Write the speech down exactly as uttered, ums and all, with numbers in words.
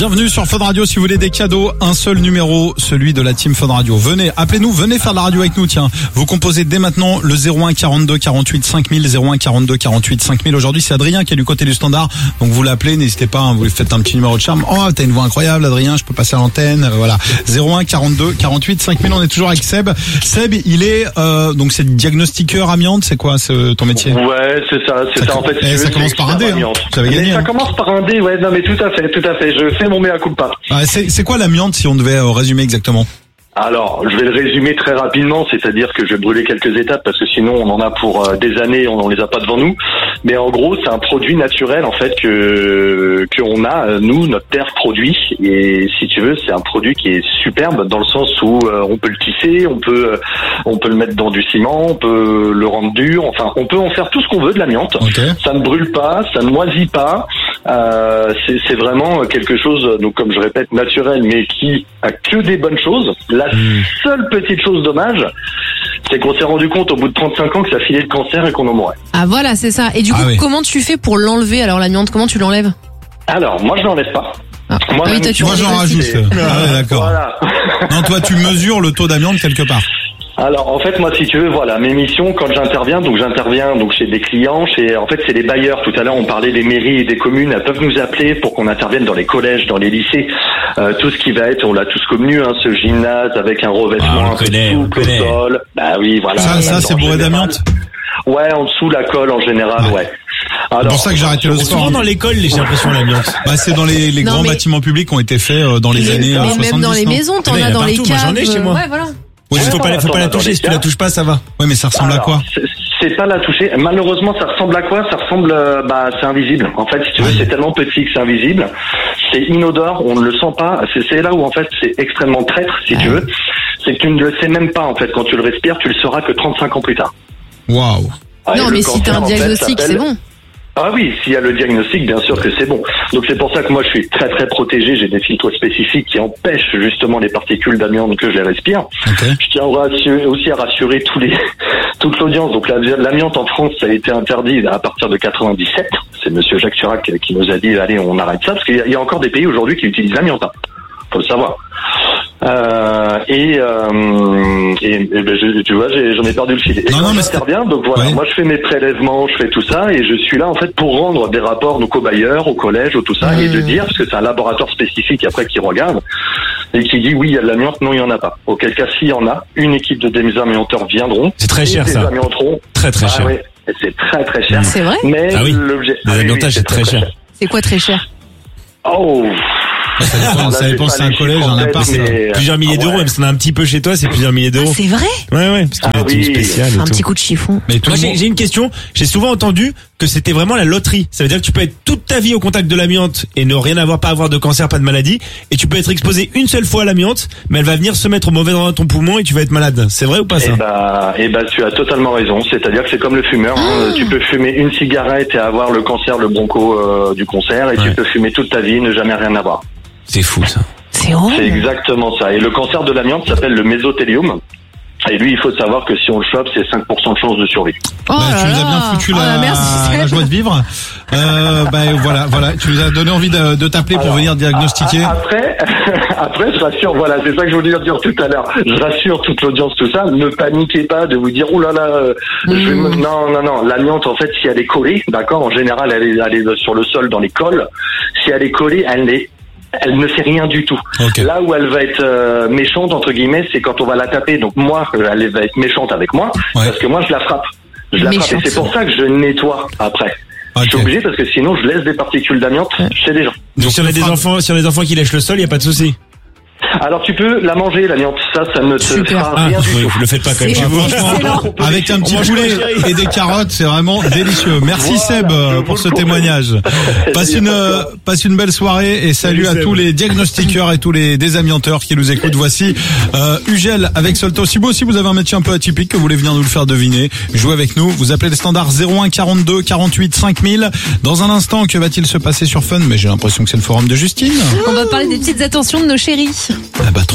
Bienvenue sur Fun Radio. Si vous voulez des cadeaux, un seul numéro, celui de la team Fun Radio. Venez, appelez-nous, venez faire de la radio avec nous. Tiens, vous composez dès maintenant le zéro un quarante-deux quarante-huit cinq mille, zéro un quarante-deux quarante-huit cinq mille. Aujourd'hui, c'est Adrien qui est du côté du standard. Donc vous l'appelez, n'hésitez pas, hein, vous lui faites un petit numéro de charme. Oh, t'as une voix incroyable, Adrien, je peux passer à l'antenne. Voilà, zéro un quarante-deux quarante-huit cinq mille. On est toujours avec Seb. Seb, il est euh, donc c'est diagnostiqueur amiante. C'est quoi ce, ton métier? Ouais, c'est ça, c'est ça. ça en fait, eh, si ça veux, commence par un D. Hein. Ça, gagné, ça hein. commence par un D. Ouais, non, mais tout à fait, tout à fait. Je fais mon mea culpa. Ah, c'est, c'est quoi l'amiante si on devait euh, résumer exactement? Alors, je vais le résumer très rapidement, c'est-à-dire que je vais brûler quelques étapes parce que sinon on en a pour euh, des années, on ne les a pas devant nous. Mais en gros, c'est un produit naturel en fait que qu'on a nous, notre terre produit. Et si tu veux, c'est un produit qui est superbe dans le sens où euh, on peut le tisser, on peut euh, on peut le mettre dans du ciment, on peut le rendre dur. Enfin, on peut en faire tout ce qu'on veut de l'amiante. Okay. Ça ne brûle pas, ça ne moisit pas. Euh, c'est, c'est vraiment quelque chose, donc comme je répète, naturel, mais qui a que des bonnes choses. La mmh. seule petite chose dommage, c'est qu'on s'est rendu compte au bout de trente-cinq ans que ça filait le cancer et qu'on en mourrait. Ah voilà, c'est ça. Et du coup, ah oui. comment tu fais pour l'enlever alors l'amiante? Comment tu l'enlèves? Alors, moi je l'enlève pas. Ah. Moi, ah oui, toi, tu moi j'en rajoute. Ah ouais, d'accord. Voilà. Non, toi tu mesures le taux d'amiante quelque part. Alors en fait moi si tu veux voilà mes missions quand j'interviens donc j'interviens donc chez des clients chez en fait c'est les bailleurs. Tout à l'heure on parlait des mairies et des communes, elles peuvent nous appeler pour qu'on intervienne dans les collèges, dans les lycées, euh, tout ce qui va être, on l'a tous connu hein, ce gymnase avec un revêtement ah, un peu souple au sol. Bah oui voilà. Ça, ça c'est bourré d'amiante. Ouais, en dessous la colle en général, ouais. ouais. Alors, c'est pour ça que j'ai arrêté le sport. Souvent dans l'école, j'ai l'impression l'amiante. Bah c'est dans les, les non, grands mais... bâtiments publics qui ont été faits euh, dans les mais, années mais soixante-dix. Même dans les maisons, t'en as dans les caves. caves. Moi j'en ai chez moi. Ouais, voilà. Oui, faut pas, faut pas la toucher. Si tu la touches pas, ça va. Ouais, mais ça ressemble Alors, à quoi? c'est, c'est pas la toucher. Malheureusement, ça ressemble à quoi? Ça ressemble, euh, bah, c'est invisible. En fait, si tu veux, oui. c'est tellement petit que c'est invisible. C'est inodore, on ne le sent pas. C'est, c'est là où en fait, c'est extrêmement traître, si tu veux. C'est que tu ne le sais même pas en fait. Quand tu le respires, tu le sauras que trente-cinq ans plus tard. Waouh. Ah, non, mais si t'as un diagnostic, fait, c'est bon. Ah oui, s'il y a le diagnostic, bien sûr que c'est bon. Donc c'est pour ça que moi je suis très très protégé. J'ai des filtres spécifiques qui empêchent justement les particules d'amiante que je les respire. Okay. Je tiens aussi à rassurer tous les toute l'audience. Donc l'amiante en France, ça a été interdit à partir de quatre-vingt-dix-sept. C'est Monsieur Jacques Chirac qui nous a dit allez, on arrête ça parce qu'il y a encore des pays aujourd'hui qui utilisent l'amiante. Hein. Faut le savoir. Euh, et, euh, et, et ben je, tu vois, j'ai, j'en ai perdu le fil. Et non, quand non, mais j'interviens, donc voilà, ouais. moi je fais mes prélèvements, je fais tout ça, et je suis là en fait pour rendre des rapports donc aux bailleurs, au collège, au tout ça, mmh. et de dire parce que c'est un laboratoire spécifique après qui regarde et qui dit oui il y a de l'amiante, non il y en a pas. Auquel cas s'il y en a, une équipe de désamianteurs viendront. C'est très cher ça. Très très cher. Ah, ouais, c'est très très cher. C'est vrai. Mais ah oui. l'objet. Désamiantage ah, oui, c'est, c'est très, très cher. cher. C'est quoi très cher? Oh. Ça dépend, ça dépend si c'est un collège, un appart, c'est mais... plusieurs milliers ah, d'euros, ouais. même si t'en as un petit peu chez toi, c'est plusieurs milliers d'euros. Ah, c'est vrai? Ouais, ouais, parce qu'il ah, y a oui. une spéciale et un tout. petit coup de chiffon. Mais moi, j'ai, j'ai une question. J'ai souvent entendu que c'était vraiment la loterie. Ça veut dire que tu peux être toute ta vie au contact de l'amiante et ne rien avoir, pas avoir de cancer, pas de maladie. Et tu peux être exposé une seule fois à l'amiante, mais elle va venir se mettre au mauvais endroit de ton poumon et tu vas être malade. C'est vrai ou pas ça? Eh bah, eh bah, tu as totalement raison. C'est-à-dire que c'est comme le fumeur. Hein. Ah. Tu peux fumer une cigarette et avoir le cancer, le broncho euh, du concert, et ouais. tu peux fumer toute ta vie et ne jamais rien avoir. C'est fou ça. C'est horrible. C'est exactement ça. Et le cancer de l'amiante s'appelle le mésothélium. Et lui, il faut savoir que si on le chope, c'est cinq pour cent de chance de survie. Oh bah, tu nous as bien foutu oh la, la, la joie de vivre. Euh, bah, voilà, voilà. Tu nous as donné envie de, de t'appeler Alors, pour venir diagnostiquer. Après, après, je rassure, voilà, c'est ça que je voulais dire tout à l'heure. Je rassure toute l'audience, tout ça. Ne paniquez pas de vous dire, oh là là, mmh. je vais me... non, non, non. L'amiante, en fait, si elle est collée, d'accord, en général, elle est, elle est sur le sol dans les cols. Si elle est collée, elle est elle ne fait rien du tout. Okay. Là où elle va être euh, méchante entre guillemets, c'est quand on va la taper. Donc moi, elle va être méchante avec moi ouais. parce que moi je la frappe. Je la méchante. frappe et c'est pour ça que je nettoie après. Okay. Je suis obligé parce que sinon je laisse des particules d'amiante ouais. chez les gens. Donc si on a des enfants, si on a des enfants qui lèchent le sol, il y a pas de souci. Alors tu peux la manger l'amiante, ça ça ne te Super. fera ah, rien oui, du tout. Vous le faites pas quand même chez vous. Franchement, avec un petit poulet et des carottes, c'est vraiment délicieux. Merci voilà, Seb pour ce témoignage. Passe une passe une belle soirée et salut, salut à Seb. Tous les diagnostiqueurs et tous les désamianteurs qui nous écoutent. Voici euh, Ugel avec Solto. Si vous aussi vous avez un métier un peu atypique que vous voulez venir nous le faire deviner, jouez avec nous. Vous appelez le standard zéro un quarante-deux quarante-huit cinq mille. Dans un instant, que va-t-il se passer sur Fun? Mais j'ai l'impression que c'est le forum de Justine. On va parler des petites attentions de nos chéris. Ah bah,